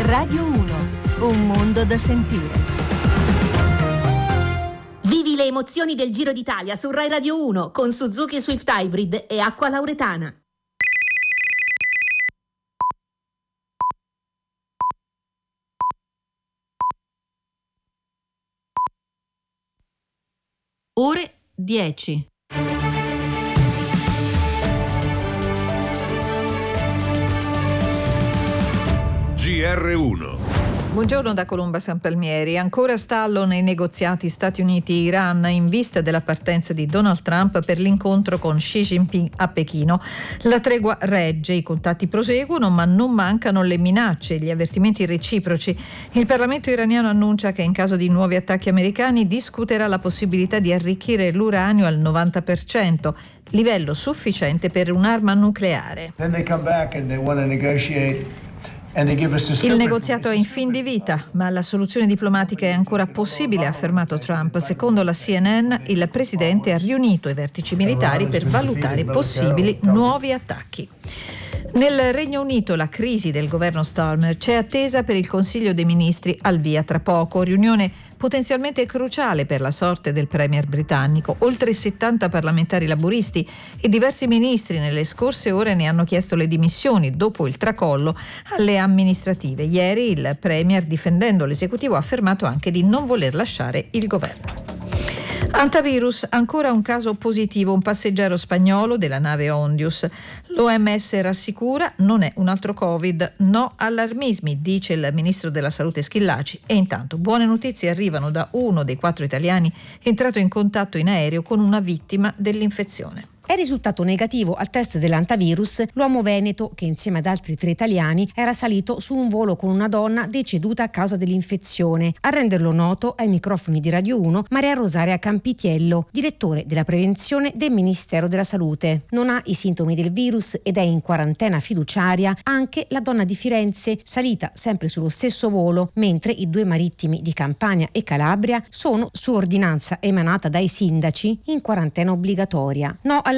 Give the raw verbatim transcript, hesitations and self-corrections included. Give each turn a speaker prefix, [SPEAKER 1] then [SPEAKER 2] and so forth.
[SPEAKER 1] Radio uno, un mondo da sentire.
[SPEAKER 2] Vivi le emozioni del Giro d'Italia su Rai Radio uno con Suzuki Swift Hybrid e Acqua Lauretana.
[SPEAKER 3] Ore dieci.
[SPEAKER 4] G R uno.
[SPEAKER 5] Buongiorno da Colomba San Palmieri. Ancora stallo nei negoziati Stati Uniti-Iran in vista della partenza di Donald Trump per l'incontro con Xi Jinping a Pechino. La tregua regge, i contatti proseguono, ma non mancano le minacce e gli avvertimenti reciproci. Il Parlamento iraniano annuncia che in caso di nuovi attacchi americani discuterà la possibilità di arricchire l'uranio al novanta per cento, livello sufficiente per un'arma nucleare.
[SPEAKER 6] Then they come back and they want to negotiate.
[SPEAKER 5] Il negoziato è in fin di vita, ma la soluzione diplomatica è ancora possibile, ha affermato Trump. Secondo la C N N, il presidente ha riunito i vertici militari per valutare possibili nuovi attacchi. Nel Regno Unito la crisi del governo Starmer c'è attesa per il Consiglio dei Ministri al via tra poco, riunione potenzialmente cruciale per la sorte del premier britannico. Oltre settanta parlamentari laburisti e diversi ministri nelle scorse ore ne hanno chiesto le dimissioni dopo il tracollo alle amministrative. Ieri il premier, difendendo l'esecutivo, ha affermato anche di non voler lasciare il governo. Antivirus, ancora un caso positivo, un passeggero spagnolo della nave Ondius. L'O M S rassicura, non è un altro Covid, no allarmismi, dice il ministro della Salute Schillaci. E intanto buone notizie arrivano da uno dei quattro italiani entrato in contatto in aereo con una vittima dell'infezione.
[SPEAKER 7] È risultato negativo al test dell'antivirus l'uomo veneto che insieme ad altri tre italiani era salito su un volo con una donna deceduta a causa dell'infezione. A renderlo noto ai microfoni di Radio uno Maria Rosaria Campitiello, direttore della prevenzione del Ministero della Salute. Non ha i sintomi del virus ed è in quarantena fiduciaria anche la donna di Firenze, salita sempre sullo stesso volo, mentre i due marittimi di Campania e Calabria sono, su ordinanza emanata dai sindaci, in quarantena obbligatoria. No alla